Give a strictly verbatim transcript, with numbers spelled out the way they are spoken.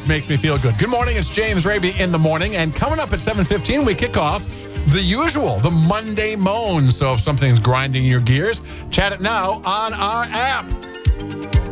makes me feel good. Good morning, it's James Raby in the morning, and coming up at seven fifteen, we kick off the usual, the Monday moan. So if something's grinding your gears, chat it now on our app.